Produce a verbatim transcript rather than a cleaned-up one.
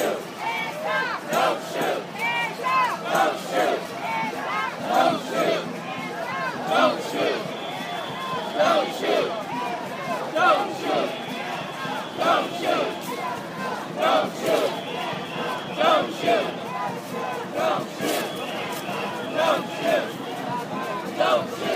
shoot. Don't shoot. Don't shoot. Don't shoot. Don't shoot. Don't shoot. Don't shoot. Don't shoot. Don't shoot. Don't shoot. Don't shoot. Don't shoot. Don't shoot.